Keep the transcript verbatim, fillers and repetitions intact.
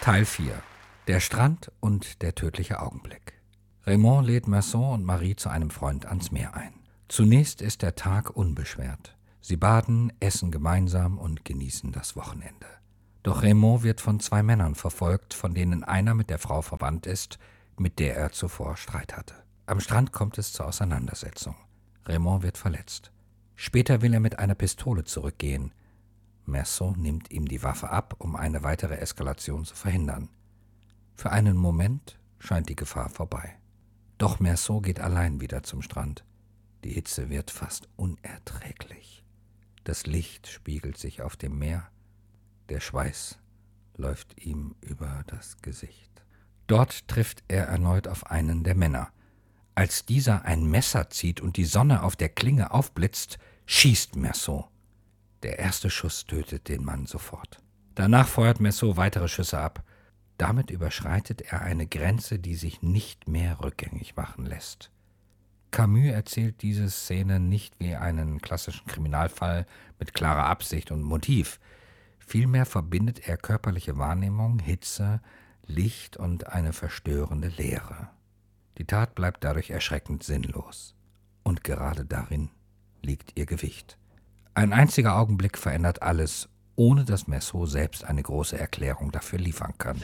Teil vier. Der Strand und der tödliche Augenblick. Raymond lädt Masson und Marie zu einem Freund ans Meer ein. Zunächst ist der Tag unbeschwert. Sie baden, essen gemeinsam und genießen das Wochenende. Doch Raymond wird von zwei Männern verfolgt, von denen einer mit der Frau verwandt ist, mit der er zuvor Streit hatte. Am Strand kommt es zur Auseinandersetzung. Raymond wird verletzt. Später will er mit einer Pistole zurückgehen. Masson nimmt ihm die Waffe ab, um eine weitere Eskalation zu verhindern. Für einen Moment scheint die Gefahr vorbei. Doch Masson geht allein wieder zum Strand. Die Hitze wird fast unerträglich. Das Licht spiegelt sich auf dem Meer. Der Schweiß läuft ihm über das Gesicht. Dort trifft er erneut auf einen der Männer. Als dieser ein Messer zieht und die Sonne auf der Klinge aufblitzt, schießt Masson. Der erste Schuss tötet den Mann sofort. Danach feuert Masson weitere Schüsse ab. Damit überschreitet er eine Grenze, die sich nicht mehr rückgängig machen lässt. Camus erzählt diese Szene nicht wie einen klassischen Kriminalfall mit klarer Absicht und Motiv. Vielmehr verbindet er körperliche Wahrnehmung, Hitze, Licht und eine verstörende Leere. Die Tat bleibt dadurch erschreckend sinnlos. Und gerade darin liegt ihr Gewicht. Ein einziger Augenblick verändert alles, ohne dass Masson selbst eine große Erklärung dafür liefern kann.